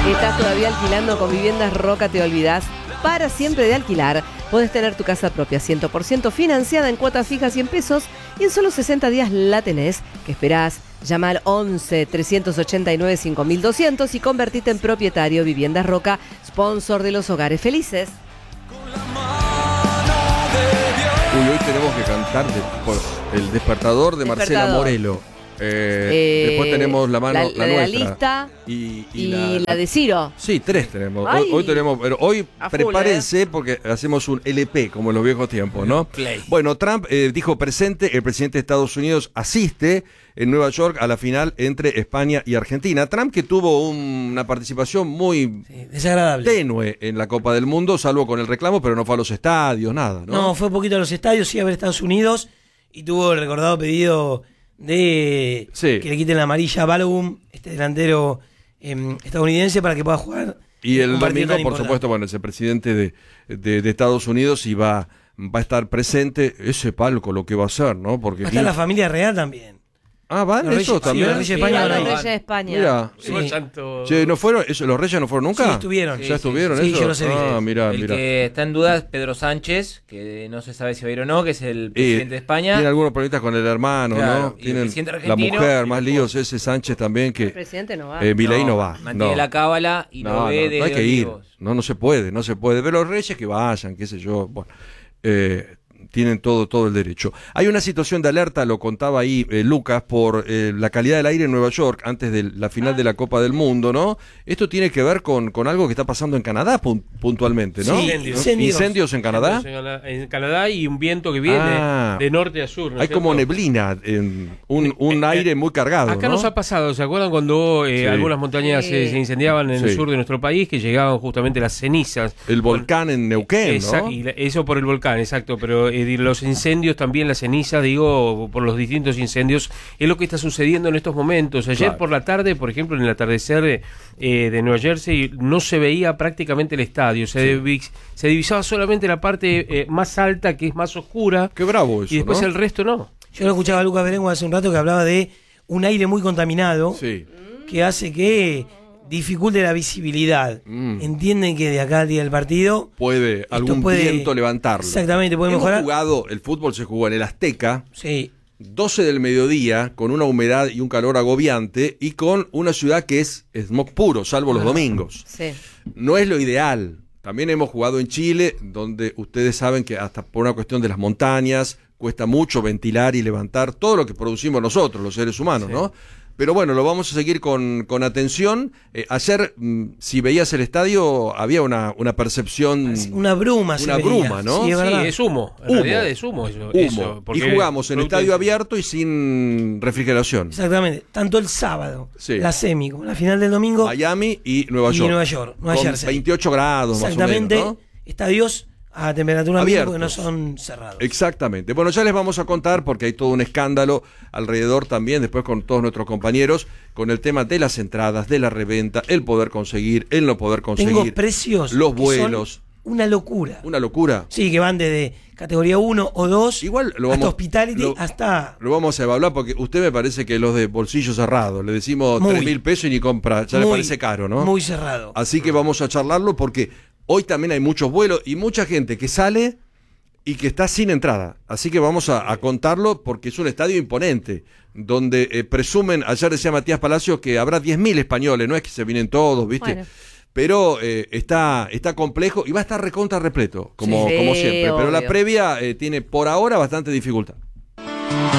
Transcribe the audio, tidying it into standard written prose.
Si estás todavía alquilando con Viviendas Roca, te olvidás para siempre de alquilar. Podés tener tu casa propia 100% financiada en cuotas fijas 100 pesos y en solo 60 días la tenés. ¿Qué esperás? Llama al 11 389 5200 y convertite en propietario. Viviendas Roca, sponsor de los hogares felices. Uy, hoy tenemos que cantar por el despertador de Marcela Morelo. Después tenemos la mano, la nuestra. Lista y la de Ciro. Sí, 3 tenemos. Hoy tenemos, pero hoy prepárense porque hacemos un LP como en los viejos tiempos, ¿no? Play. Bueno, Trump dijo presente, el presidente de Estados Unidos asiste en Nueva York a la final entre España y Argentina. Trump que tuvo una participación muy desagradable, tenue en la Copa del Mundo, salvo con el reclamo, pero no fue a los estadios, nada, ¿no? No, fue poquito a los estadios, sí a ver Estados Unidos y tuvo el recordado pedido de que le quiten la amarilla a Balogun, este delantero estadounidense, para que pueda jugar. Y el domingo, por supuesto, bueno, ese presidente de Estados Unidos va a estar presente. Ese palco lo que va a hacer, ¿no? Porque está la familia real también. Ah, ¿van los esos también? Sí, los Reyes de España van ahí. Los Reyes de España. Mira. Sí. Che, ¿no fueron? ¿Los Reyes no fueron nunca? Sí, estuvieron. ¿Ya estuvieron sí, eso? yo los he visto. Ah, mira. El que está en duda es Pedro Sánchez, que no se sabe si va a ir o no, que es el presidente de España. Tiene algunos problemas con el hermano, claro, ¿no? Tienen la mujer, más líos, ese Sánchez también, que el presidente no va. Milei no va. Mantiene la cábala y no ve de no hay que ir. Olivos. No se puede. Pero los Reyes que vayan, qué sé yo. Bueno, tienen todo el derecho. Hay una situación de alerta, lo contaba ahí Lucas, por la calidad del aire en Nueva York antes de la final de la Copa del Mundo, ¿no? Esto tiene que ver con algo que está pasando en Canadá puntualmente, ¿no? Sí, ¿Incendios en Canadá? En Canadá y un viento que viene de norte a sur. ¿no? Hay como neblina, un aire muy cargado. Acá nos ha pasado, ¿se acuerdan cuando algunas montañas se incendiaban en el sur de nuestro país, que llegaban justamente las cenizas? El volcán en Neuquén, ¿no? Y eso por el volcán, exacto, pero los incendios también, la ceniza, digo, por los distintos incendios, es lo que está sucediendo en estos momentos. Ayer por la tarde, por ejemplo, en el atardecer de Nueva Jersey, no se veía prácticamente el estadio, se divisaba solamente la parte más alta, que es más oscura. Qué bravo eso, y después ¿no? el resto no. Yo lo escuchaba a Lucas Berengo hace un rato que hablaba de un aire muy contaminado que hace que dificulte la visibilidad. Entienden que de acá al día del partido puede algún viento levantarlo. Exactamente, puede mejorar. El fútbol se jugó en el Azteca. Sí. 12 del mediodía, con una humedad y un calor agobiante, y con una ciudad que es smog puro, salvo los domingos. Sí. No es lo ideal. También hemos jugado en Chile, donde ustedes saben que hasta por una cuestión de las montañas, cuesta mucho ventilar y levantar todo lo que producimos nosotros, los seres humanos, ¿no? Pero bueno, lo vamos a seguir con atención. Ayer, si veías el estadio, había una percepción... Una bruma, ¿no? Sí, es humo. En realidad es humo. Eso, y jugamos en estadio abierto y sin refrigeración. Exactamente. Tanto el sábado, la semi, como la final del domingo. Miami y Nueva York. Nueva con Jersey. 28 grados más o menos, ¿no? Estadios a temperatura ambiente porque no son cerrados. Exactamente. Bueno, ya les vamos a contar porque hay todo un escándalo alrededor también, después con todos nuestros compañeros, con el tema de las entradas, de la reventa, el poder conseguir, el no poder conseguir. Tengo precios, los vuelos. Una locura. ¿Una locura? Sí, que van desde categoría 1 o 2 igual hasta hospitality hasta... Lo vamos a evaluar porque usted me parece que los de bolsillo cerrado, le decimos 3.000 pesos y ni compra, ya le parece caro, ¿no? Muy cerrado. Así que vamos a charlarlo porque hoy también hay muchos vuelos y mucha gente que sale y que está sin entrada. Así que vamos a contarlo porque es un estadio imponente, donde presumen, ayer decía Matías Palacios que habrá 10.000 españoles, no es que se vienen todos, ¿viste? Bueno. Pero está complejo y va a estar recontra repleto, como siempre. Pero la previa tiene por ahora bastante dificultad.